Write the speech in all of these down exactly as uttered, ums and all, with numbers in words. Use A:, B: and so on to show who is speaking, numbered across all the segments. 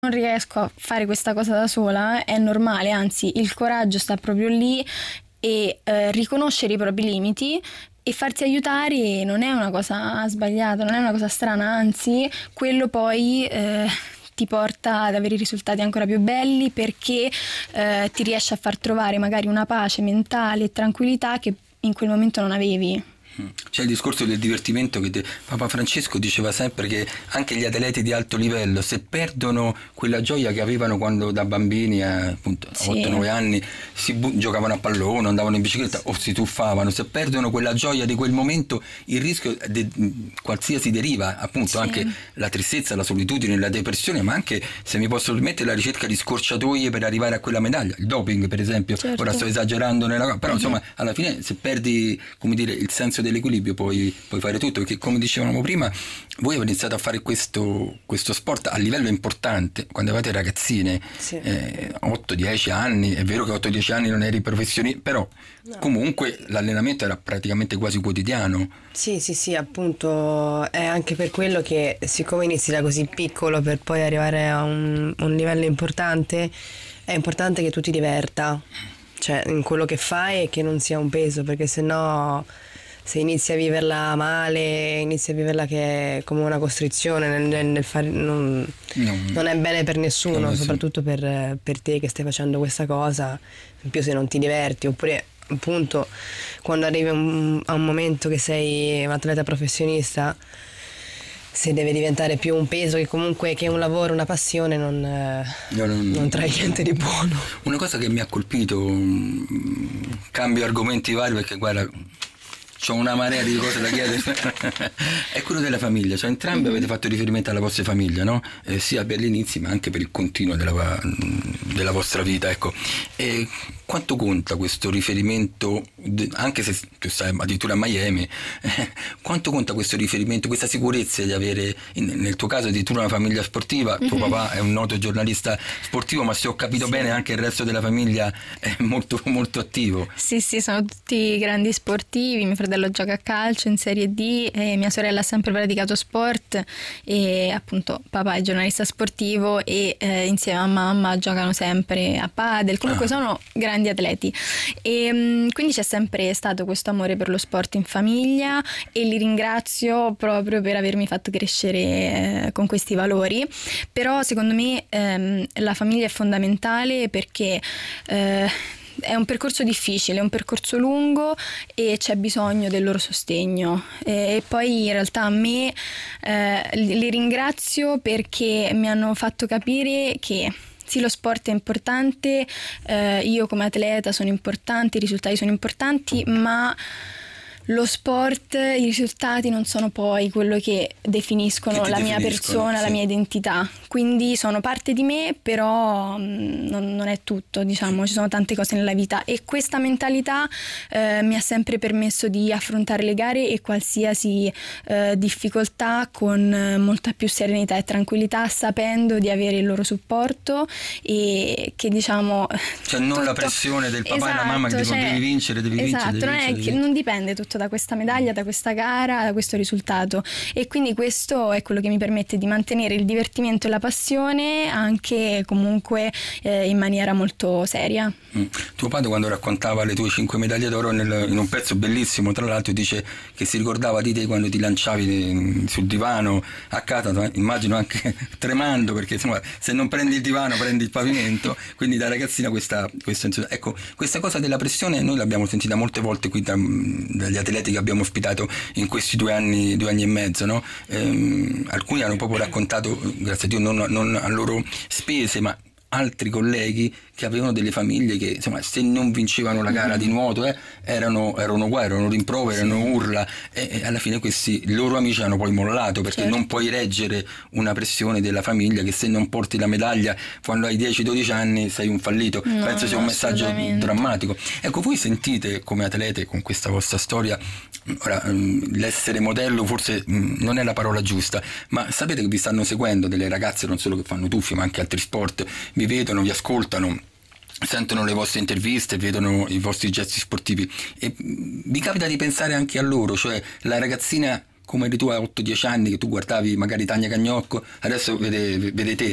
A: non riesco a fare questa cosa da sola, è normale, anzi il coraggio sta proprio lì e eh, riconoscere i propri limiti e farsi aiutare non è una cosa sbagliata, non è una cosa strana, anzi quello poi eh, ti porta ad avere risultati ancora più belli perché eh, ti riesce a far trovare magari una pace mentale e tranquillità che in quel momento non avevi.
B: C'è il discorso del divertimento che de- Papa Francesco diceva sempre che anche gli atleti di alto livello, se perdono quella gioia che avevano quando da bambini a appunto
A: Sì.
B: otto nove anni si bu- giocavano a pallone, andavano in bicicletta o si tuffavano, se perdono quella gioia di quel momento, il rischio de- qualsiasi deriva, appunto
A: Sì.
B: anche la tristezza, la solitudine, la depressione, ma anche, se mi posso permettere, la ricerca di scorciatoie per arrivare a quella medaglia, il doping per esempio.
A: Certo.
B: Ora sto esagerando nella cosa, però insomma alla fine se perdi, come dire, il senso dell'equilibrio puoi, puoi fare tutto, perché come dicevamo prima voi avete iniziato a fare questo, questo sport a livello importante quando eravate ragazzine.
C: Sì.
B: eh, otto dieci anni, è vero che otto dieci anni non eri professionista, però
C: No.
B: comunque l'allenamento era praticamente quasi quotidiano.
C: Sì, sì, sì, appunto è anche per quello che siccome inizi da così piccolo per poi arrivare a un, un livello importante, è importante che tu ti diverta, cioè in quello che fai e che non sia un peso, perché sennò se inizi a viverla male, inizi a viverla che è come una costrizione nel, nel, nel fare, non,
B: No.
C: non è bene per nessuno,
B: No, sì.
C: soprattutto per, per te che stai facendo questa cosa, in più se non ti diverti, oppure appunto quando arrivi a un, a un momento che sei un atleta professionista, se deve diventare più un peso che comunque che un lavoro, una passione, non, eh,
B: Io non-
C: non trae niente di buono.
B: Una cosa che mi ha colpito, mm, cambio argomenti vari perché guarda, c'ho una marea di cose da chiedere, è quello della famiglia, cioè entrambi avete fatto riferimento alla vostra famiglia, no? Eh, sia per gli inizi ma anche per il continuo della, della vostra vita, ecco. E quanto conta questo riferimento, de- anche se tu stai addirittura a Miami, eh, quanto conta questo riferimento, questa sicurezza di avere, in- nel tuo caso addirittura una famiglia sportiva, tuo papà è un noto giornalista sportivo, ma se ho capito
A: Sì.
B: bene anche il resto della famiglia è molto molto attivo.
A: Sì, sì, sono tutti grandi sportivi, mio fratello gioca a calcio in Serie D e mia sorella ha sempre praticato sport e appunto papà è giornalista sportivo e eh, insieme a mamma giocano sempre a padel, comunque
B: Ah.
A: sono grandi atleti e mh, quindi c'è sempre stato questo amore per lo sport in famiglia e li ringrazio proprio per avermi fatto crescere eh, con questi valori, però secondo me ehm, la famiglia è fondamentale perché eh, è un percorso difficile, è un percorso lungo e c'è bisogno del loro sostegno e, e poi in realtà a me eh, li, li ringrazio perché mi hanno fatto capire che sì, lo sport è importante, eh, io come atleta sono importante, i risultati sono importanti, ma lo sport, i risultati non sono poi quello che definiscono
B: Che ti
A: la mia
B: definiscono,
A: persona,
B: sì.
A: la mia identità. Quindi sono parte di me, però mh, non, non è tutto, diciamo, ci sono tante cose nella vita e questa mentalità eh, mi ha sempre permesso di affrontare le gare e qualsiasi eh, difficoltà con eh, molta più serenità e tranquillità, sapendo di avere il loro supporto e che diciamo
B: Cioè non
A: tutto-
B: la pressione del papà e la mamma che
A: Esatto,
B: dicono
A: cioè-
B: devi vincere, devi
A: esatto,
B: vincere, devi
A: non, è
B: vincere,
A: che-
B: devi
A: non dipende tutto da questa medaglia, da questa gara, da questo risultato e quindi questo è quello che mi permette di mantenere il divertimento e la passione anche comunque eh, in maniera molto seria.
B: Mm. Tuo padre quando raccontava le tue cinque medaglie d'oro nel- in un pezzo bellissimo, tra l'altro dice che si ricordava di te quando ti lanciavi eh, sul divano a casa, no? Immagino anche tremando perché insomma, se non prendi il divano prendi il pavimento, quindi da ragazzina questa, questa, ecco, questa cosa della pressione noi l'abbiamo sentita molte volte qui da, dagli atleti che abbiamo ospitato in questi due anni, due anni e mezzo, no? Ehm, alcuni hanno proprio raccontato, grazie a Dio non, non a loro spese, ma altri colleghi che avevano delle famiglie che insomma se non vincevano la gara di nuoto eh, erano, erano guai, erano rimproveri, erano urla e, e alla fine questi loro amici hanno poi mollato perché
A: Certo.
B: non puoi reggere una pressione della famiglia che se non porti la medaglia quando hai dieci dodici anni sei un fallito.
A: No,
B: Penso sia
A: no,
B: un messaggio
A: assolutamente.
B: drammatico. Ecco, voi sentite come atlete con questa vostra storia, ora mm, l'essere modello forse mm, non è la parola giusta, ma sapete che vi stanno seguendo delle ragazze non solo che fanno tuffi ma anche altri sport, vi vedono, vi ascoltano, sentono le vostre interviste, vedono i vostri gesti sportivi e mm, vi capita di pensare anche a loro, cioè la ragazzina come eri tu a otto dieci anni che tu guardavi magari Tania Cagnocco, adesso vede, vede te.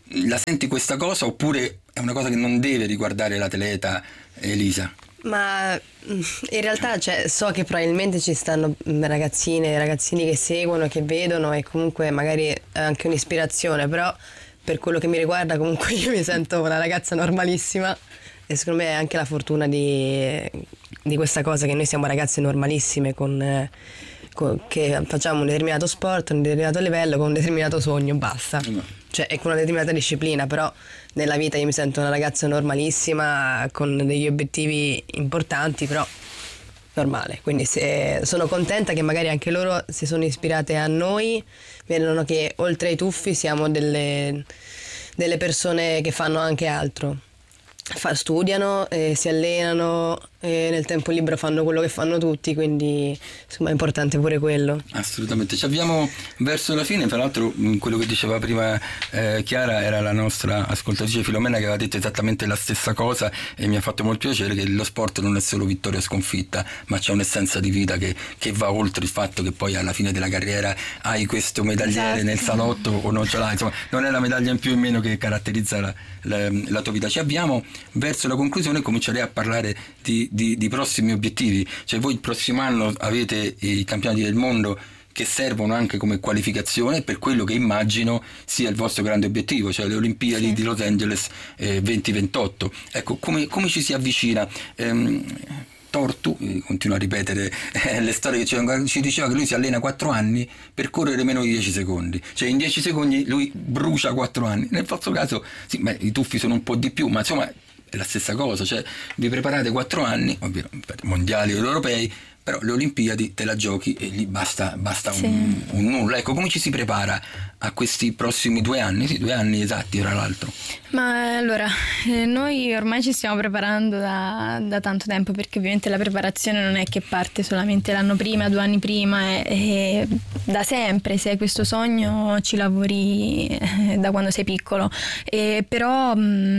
B: la senti questa cosa oppure è una cosa che non deve riguardare l'atleta, Elisa?
C: Ma in realtà cioè, so che probabilmente ci stanno ragazzine e ragazzini che seguono, che vedono e comunque magari è anche un'ispirazione, però per quello che mi riguarda comunque io mi sento una ragazza normalissima e secondo me è anche la fortuna di, di questa cosa che noi siamo ragazze normalissime con, con, che facciamo un determinato sport, un determinato livello, con un determinato sogno, basta. Mm. Cioè è con una determinata disciplina, però nella vita io mi sento una ragazza normalissima con degli obiettivi importanti, però normale. Quindi se, sono contenta che magari anche loro si sono ispirate a noi, vedono che oltre ai tuffi siamo delle, delle persone che fanno anche altro. Fa, studiano, eh, si allenano e nel tempo libero fanno quello che fanno tutti, quindi insomma è importante pure quello.
B: Assolutamente, ci avviamo verso la fine. Tra l'altro quello che diceva prima eh, Chiara era la nostra ascoltatrice Filomena che aveva detto esattamente la stessa cosa e mi ha fatto molto piacere che lo sport non è solo vittoria e sconfitta, ma c'è un'essenza di vita che, che va oltre il fatto che poi alla fine della carriera hai questo medagliere, esatto, nel salotto o non ce l'hai, insomma non è la medaglia in più o in meno che caratterizza la, la, la tua vita. Ci avviamo verso la conclusione e comincerei a parlare di Di, di prossimi obiettivi. Cioè voi il prossimo anno avete i campionati del mondo che servono anche come qualificazione per quello che immagino sia il vostro grande obiettivo, cioè le Olimpiadi, sì, di Los Angeles eh, duemilaventotto. Ecco, come, come ci si avvicina? Ehm, Tortu, eh, continuo a ripetere eh, le storie, cioè, ci diceva che lui si allena quattro anni per correre meno di dieci secondi, cioè in dieci secondi lui brucia quattro anni. Nel vostro caso sì, beh, i tuffi sono un po' di più, ma insomma è la stessa cosa, cioè vi preparate quattro anni, ovvio, mondiali o europei, però le Olimpiadi te la giochi e lì basta, basta sì. un, un nulla. Ecco, come ci si prepara a questi prossimi due anni? Sì, due anni esatti tra l'altro.
A: Ma allora, eh, noi ormai ci stiamo preparando da, da tanto tempo, perché ovviamente la preparazione non è che parte solamente l'anno prima, due anni prima, e, e da sempre, se hai questo sogno ci lavori eh, da quando sei piccolo. E però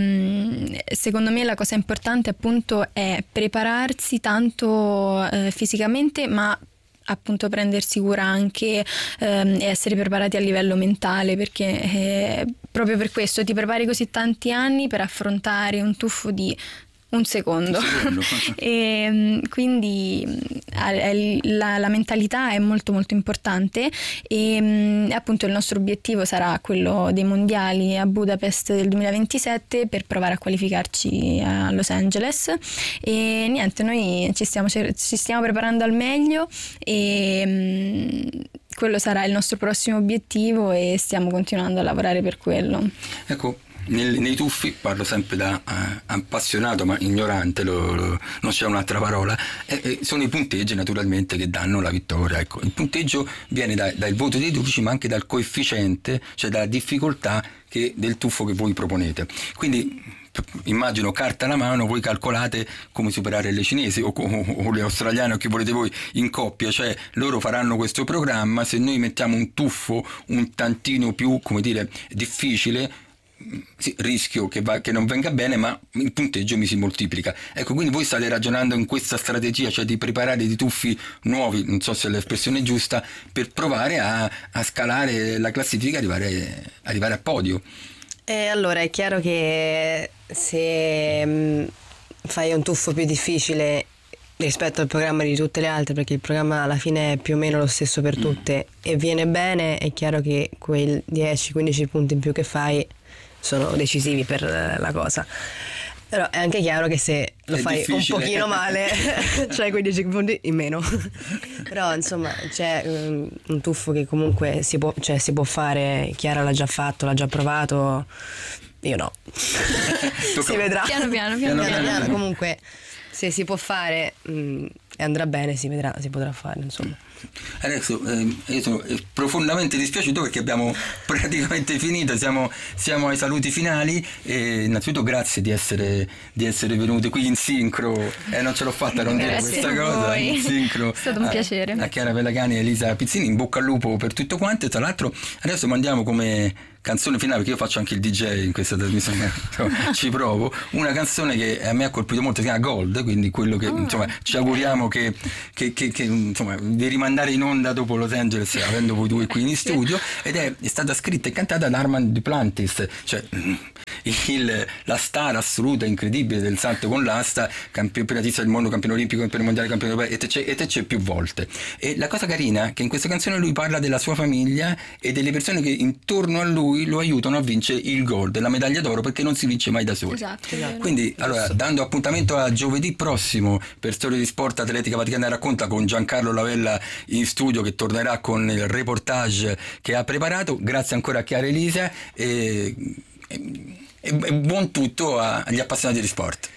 A: mh, secondo me la cosa importante appunto è prepararsi tanto eh, fisicamente, ma appunto prendersi cura anche ehm, e essere preparati a livello mentale, perché eh, proprio per questo ti prepari così tanti anni per affrontare un tuffo di un secondo, un secondo. E quindi la, la mentalità è molto molto importante e appunto il nostro obiettivo sarà quello dei mondiali a Budapest del duemilaventisette per provare a qualificarci a Los Angeles. E niente, noi ci stiamo, ci stiamo preparando al meglio e quello sarà il nostro prossimo obiettivo e stiamo continuando a lavorare per quello.
B: Ecco, Nei, nei tuffi, parlo sempre da uh, appassionato ma ignorante, lo, lo, non c'è un'altra parola, eh, eh, sono i punteggi naturalmente che danno la vittoria. Ecco, il punteggio viene da, dal voto dei giudici ma anche dal coefficiente, cioè dalla difficoltà che, del tuffo che voi proponete. Quindi immagino carta alla mano voi calcolate come superare le cinesi o, o, o le australiane o chi volete voi in coppia, cioè loro faranno questo programma, se noi mettiamo un tuffo un tantino più, come dire, difficile, sì, rischio che, va, che non venga bene, ma il punteggio mi si moltiplica. Ecco, quindi voi state ragionando in questa strategia, cioè di preparare dei tuffi nuovi, non so se è l'espressione giusta, per provare a, a scalare la classifica e arrivare, arrivare a podio.
C: E allora è chiaro che se mh, fai un tuffo più difficile rispetto al programma di tutte le altre, perché il programma alla fine è più o meno lo stesso per tutte, mm. e viene bene, è chiaro che quei dieci quindici punti in più che fai sono decisivi per la cosa. Però è anche chiaro che se lo è fai difficile. Un pochino male c'hai quindici punti in meno. Però insomma c'è um, un tuffo che comunque si può, cioè, si può fare. Chiara l'ha già fatto, l'ha già provato, io no. Si vedrà
A: piano piano, piano,
C: piano, piano, piano. Comunque se si può fare mh, e andrà bene, si vedrà, si potrà fare, insomma.
B: Adesso eh, io sono profondamente dispiaciuto perché abbiamo praticamente finito, siamo, siamo ai saluti finali e innanzitutto grazie di essere, di essere venute qui in sincro, eh, non ce l'ho fatta a non dire questa cosa, in sincro,
A: è stato un
B: a,
A: piacere,
B: a Chiara Pelagani e Elisa Pizzini, in bocca al lupo per tutto quanto. E tra l'altro adesso mandiamo come canzone finale, perché io faccio anche il D J in questa trasmissione, ci provo, una canzone che a me ha colpito molto, si chiama Gold, quindi quello che oh. insomma ci auguriamo che, che, che, che insomma di rimanere andare in onda dopo Los Angeles, avendo voi due qui in studio, ed è, è stata scritta e cantata da Armand Duplantis, cioè il, la star assoluta, incredibile del salto con l'asta, campionatista del mondo, campione olimpico, campione mondiale, campione europeo, e te c'è, e te c'è più volte. E la cosa carina è che in questa canzone lui parla della sua famiglia e delle persone che intorno a lui lo aiutano a vincere il gold, la medaglia d'oro, perché non si vince mai da soli.
A: Esatto, esatto.
B: Quindi, allora, dando appuntamento a giovedì prossimo per Storie di Sport Atletica Vaticana Racconta con Giancarlo Lavella in studio, che tornerà con il reportage che ha preparato. Grazie ancora a Chiara Elisa e, e, e buon tutto agli appassionati di sport.